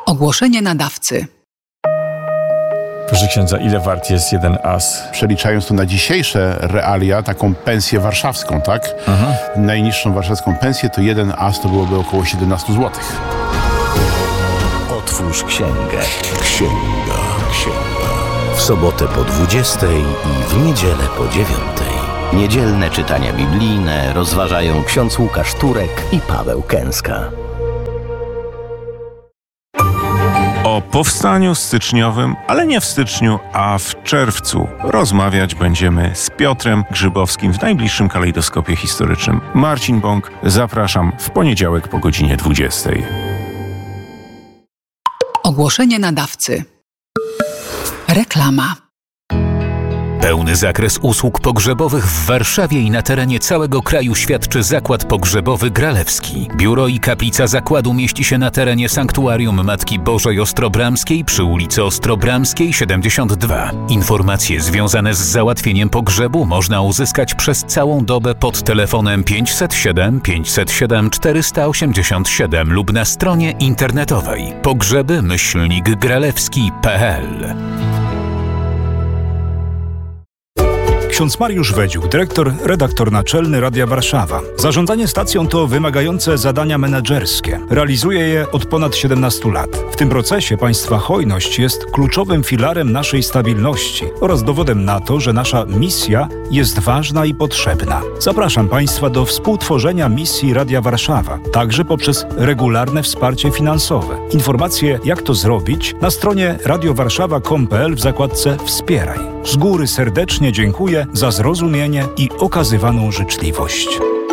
Ogłoszenie nadawcy. Proszę księdza, ile wart jest jeden as? Przeliczając to na dzisiejsze realia, taką pensję warszawską, tak? Najniższą warszawską pensję, to jeden as to byłoby około 17 zł. Otwórz księgę. Księga. W sobotę po 20 i w niedzielę po 9. Niedzielne czytania biblijne rozważają ksiądz Łukasz Turek i Paweł Kęska. O powstaniu styczniowym, ale nie w styczniu, a w czerwcu rozmawiać będziemy z Piotrem Grzybowskim w najbliższym kalejdoskopie historycznym. Marcin Bąk, zapraszam w poniedziałek po godzinie 20. Ogłoszenie nadawcy. Reklama. Pełny zakres usług pogrzebowych w Warszawie i na terenie całego kraju świadczy Zakład Pogrzebowy Gralewski. Biuro i kaplica zakładu mieści się na terenie Sanktuarium Matki Bożej Ostrobramskiej przy ulicy Ostrobramskiej 72. Informacje związane z załatwieniem pogrzebu można uzyskać przez całą dobę pod telefonem 507 487 lub na stronie internetowej pogrzeby-gralewski.pl. Ksiądz Mariusz Wedziuk, dyrektor, redaktor naczelny Radia Warszawa. Zarządzanie stacją to wymagające zadania menedżerskie. Realizuje je od ponad 17 lat. W tym procesie państwa hojność jest kluczowym filarem naszej stabilności oraz dowodem na to, że nasza misja jest ważna i potrzebna. Zapraszam państwa do współtworzenia misji Radia Warszawa, także poprzez regularne wsparcie finansowe. Informacje, jak to zrobić, na stronie radiowarszawa.com.pl w zakładce Wspieraj. Z góry serdecznie dziękuję za zrozumienie i okazywaną życzliwość.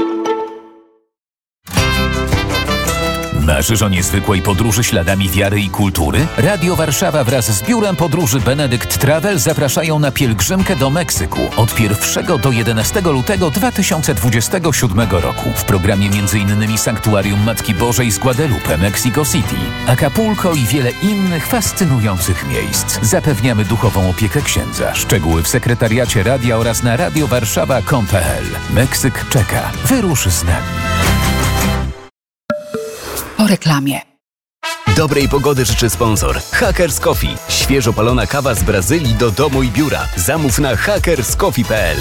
Marzysz o niezwykłej podróży śladami wiary i kultury? Radio Warszawa wraz z biurem podróży Benedykt Travel zapraszają na pielgrzymkę do Meksyku od 1 do 11 lutego 2027 roku. W programie m.in. Sanktuarium Matki Bożej z Guadalupe, Mexico City, Acapulco i wiele innych fascynujących miejsc. Zapewniamy duchową opiekę księdza. Szczegóły w sekretariacie radia oraz na radiowarszawa.com.pl. Meksyk czeka. Wyrusz z nami. Po reklamie. Dobrej pogody życzy sponsor Hackers Coffee. Świeżo palona kawa z Brazylii do domu i biura. Zamów na hackerscoffee.pl.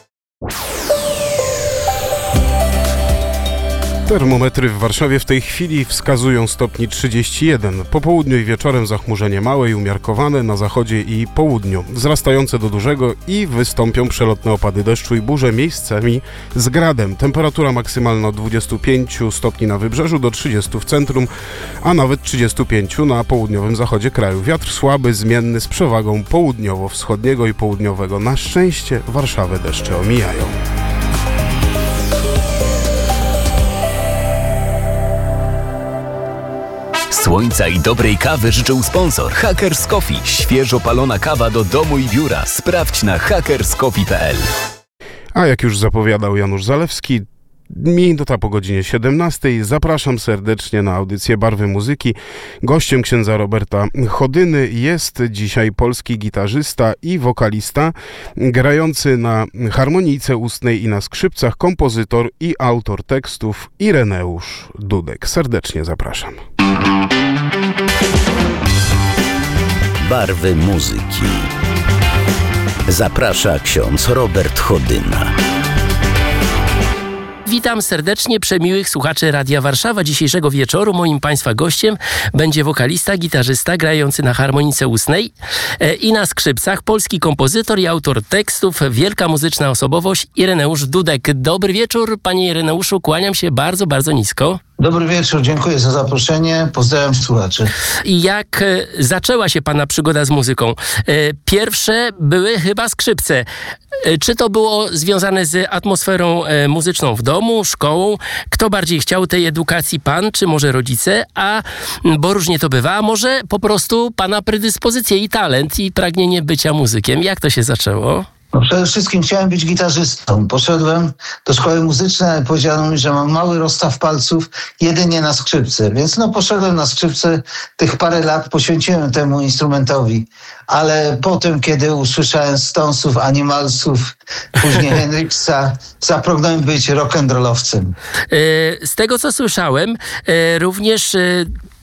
Termometry w Warszawie w tej chwili wskazują stopni 31. Po południu i wieczorem zachmurzenie małe i umiarkowane na zachodzie i południu. Wzrastające do dużego i wystąpią przelotne opady deszczu i burze miejscami z gradem. Temperatura maksymalna od 25 stopni na wybrzeżu do 30 w centrum, a nawet 35 na południowym zachodzie kraju. Wiatr słaby, zmienny z przewagą południowo-wschodniego i południowego. Na szczęście Warszawę deszcze omijają. Słońca i dobrej kawy życzył sponsor Hackers Coffee. Świeżo palona kawa do domu i biura. Sprawdź na hackerscoffee.pl. A jak już zapowiadał Janusz Zalewski, minuta po godzinie 17. Zapraszam serdecznie na audycję Barwy Muzyki. Gościem księdza Roberta Chodyny jest dzisiaj polski gitarzysta i wokalista, grający na harmonijce ustnej i na skrzypcach, kompozytor i autor tekstów Ireneusz Dudek. Serdecznie zapraszam. Barwy muzyki. Zaprasza ksiądz Robert Chodyna. Witam serdecznie przemiłych słuchaczy Radia Warszawa. Dzisiejszego wieczoru moim Państwa gościem będzie wokalista, gitarzysta grający na harmonice ustnej i na skrzypcach, polski kompozytor i autor tekstów, wielka muzyczna osobowość Ireneusz Dudek. Dobry wieczór, panie Ireneuszu, kłaniam się bardzo, bardzo nisko. Dobry wieczór, dziękuję za zaproszenie, pozdrawiam słuchaczy. Jak zaczęła się pana przygoda z muzyką? Pierwsze były chyba skrzypce. Czy to było związane z atmosferą muzyczną w domu, szkołą? Kto bardziej chciał tej edukacji, pan czy może rodzice? Bo różnie to bywa, a może po prostu pana predyspozycje i talent i pragnienie bycia muzykiem? Jak to się zaczęło? No przede wszystkim chciałem być gitarzystą. Poszedłem do szkoły muzycznej, ale powiedziano mi, że mam mały rozstaw palców jedynie na skrzypce. Więc poszedłem na skrzypce, tych parę lat poświęciłem temu instrumentowi. Ale potem, kiedy usłyszałem Stonesów, Animalsów, później Hendrixa, zapragnąłem być rock'n'rollowcem. Z tego, co słyszałem, również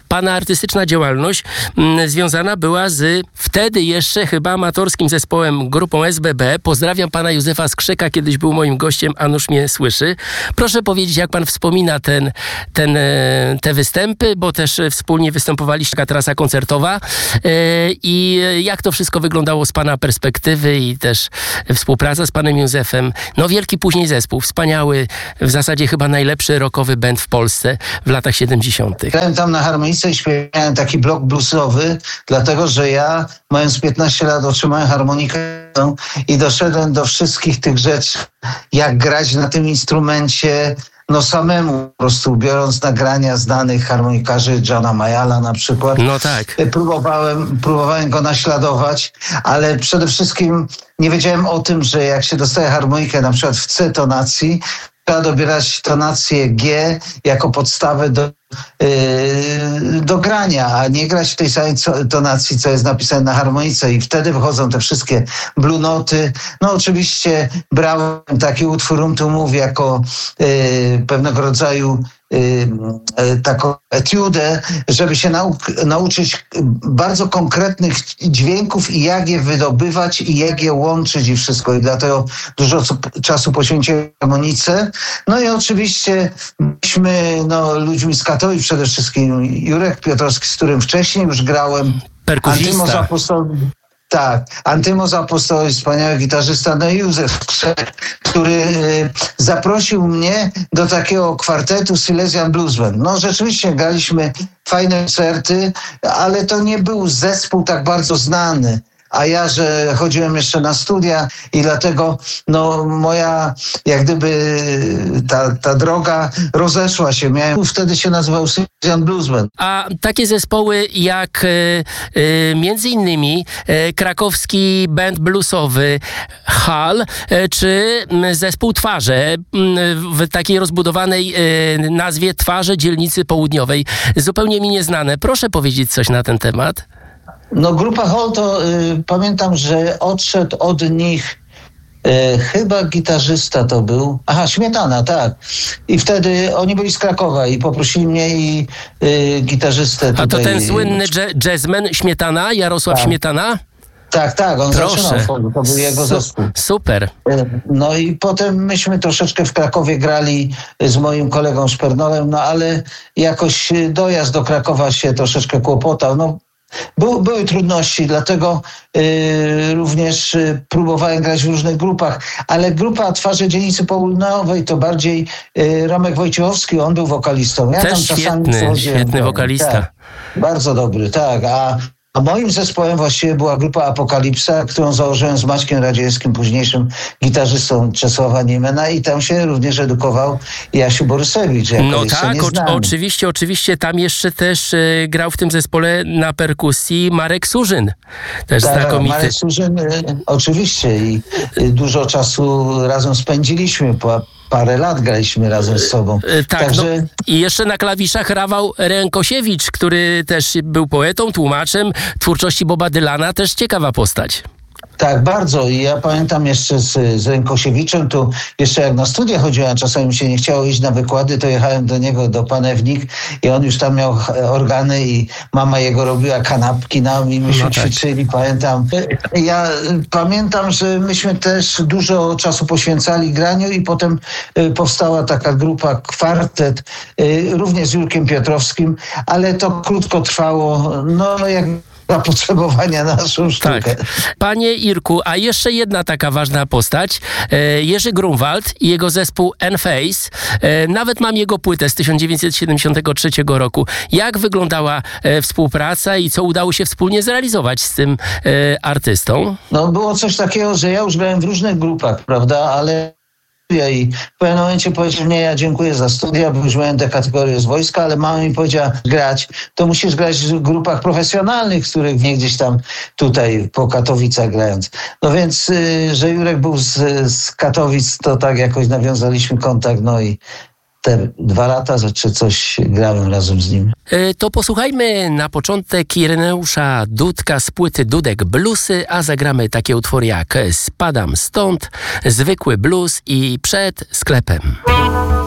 pana artystyczna działalność związana była z wtedy jeszcze chyba amatorskim zespołem, grupą SBB. Pozdrawiam pana Józefa Skrzyka, kiedyś był moim gościem, a nuż mnie słyszy. Proszę powiedzieć, jak pan wspomina te występy, bo też wspólnie występowaliście, taka trasa koncertowa i jak to wszystko wyglądało z pana perspektywy i też współpraca z panem Józefem. No wielki później zespół, wspaniały, w zasadzie chyba najlepszy rockowy band w Polsce w latach 70. Grałem tam na harmonice i śpiewałem taki blok bluesowy, dlatego że ja, mając 15 lat, otrzymałem harmonikę i doszedłem do wszystkich tych rzeczy, jak grać na tym instrumencie, no samemu po prostu, biorąc nagrania znanych harmonikarzy, Johna Mayalla na przykład. No tak. Próbowałem go naśladować, ale przede wszystkim nie wiedziałem o tym, że jak się dostaje harmonikę na przykład w C tonacji, trzeba dobierać tonację G jako podstawę do grania, a nie grać w tej samej tonacji, co jest napisane na harmonice, i wtedy wychodzą te wszystkie blue noty. No oczywiście brałem taki utwór Room to Move jako pewnego rodzaju taką etiudę, żeby się nauczyć bardzo konkretnych dźwięków i jak je wydobywać i jak je łączyć i wszystko. I dlatego dużo czasu poświęciłem harmonice. No i oczywiście myśmy ludźmi z Katowic, przede wszystkim Jurek Piotrowski, z którym wcześniej już grałem. Perkusista. Antymos Apostoły, wspaniały gitarzysta, no i Józef Skrzyk, który zaprosił mnie do takiego kwartetu Silesian Blues Band. No rzeczywiście graliśmy fajne koncerty, ale to nie był zespół tak bardzo znany. A ja, że chodziłem jeszcze na studia i dlatego moja jak gdyby ta droga rozeszła się. Wtedy się nazywał Silesian Blues Band. A takie zespoły jak między innymi krakowski band bluesowy Hal, czy zespół Twarze w takiej rozbudowanej nazwie Twarze Dzielnicy Południowej. Zupełnie mi nieznane. Proszę powiedzieć coś na ten temat. No grupa Hall to pamiętam, że odszedł od nich chyba gitarzysta to był. Śmietana, tak. I wtedy oni byli z Krakowa i poprosili mnie i gitarzystę tutaj. A to ten słynny jazzman Śmietana, Jarosław Śmietana? Tak, on zaczynał, to był jego zespół. Super. No i potem myśmy troszeczkę w Krakowie grali z moim kolegą Szpernolem, ale jakoś dojazd do Krakowa się troszeczkę kłopotał. Były trudności, dlatego również próbowałem grać w różnych grupach, ale grupa Twarze Dzielnicy Południowej to bardziej Romek Wojciechowski, on był wokalistą. Ja też tam świetny wokalista. Tak, bardzo dobry, tak. A moim zespołem właściwie była grupa Apokalipsa, którą założyłem z Maćkiem Radziejewskim, późniejszym gitarzystą Czesława Niemena, i tam się również edukował Jasiu Borysewicz. Oczywiście. Tam jeszcze też grał w tym zespole na perkusji Marek Surzyn. Też znakomity. Marek Surzyn, oczywiście, i dużo czasu razem spędziliśmy. Parę lat graliśmy razem z sobą. Także... I jeszcze na klawiszach Rafał Rękosiewicz, który też był poetą, tłumaczem twórczości Boba Dylana, też ciekawa postać. Tak, bardzo. I ja pamiętam jeszcze z Rękosiewiczem, tu jeszcze jak na studia chodziłem, czasami mi się nie chciało iść na wykłady, to jechałem do niego, do Panewnik, i on już tam miał organy i mama jego robiła kanapki nam i myśmy ćwiczyli, pamiętam. Ja pamiętam, że myśmy też dużo czasu poświęcali graniu i potem powstała taka grupa, kwartet, również z Jurkiem Piotrowskim, ale to krótko trwało, jak zapotrzebowania na naszą sztukę. Tak. Panie Irku, a jeszcze jedna taka ważna postać, Jerzy Grunwald i jego zespół N-Face. Nawet mam jego płytę z 1973 roku. Jak wyglądała współpraca i co udało się wspólnie zrealizować z tym artystą? Było coś takiego, że ja już grałem w różnych grupach, prawda, ale i w pewnym momencie powiedział: nie, ja dziękuję za studia, bo już miałem tę kategorię z wojska, ale mama mi powiedziała: grać, to musisz grać w grupach profesjonalnych, w których nie gdzieś tam tutaj po Katowicach grając. Więc, że Jurek był z Katowic, to tak jakoś nawiązaliśmy kontakt, i te 2 lata czy coś grałem razem z nim. To posłuchajmy na początek Ireneusza Dudka z płyty Dudek Bluesy, a zagramy takie utwory jak Spadam stąd, Zwykły blues i Przed sklepem.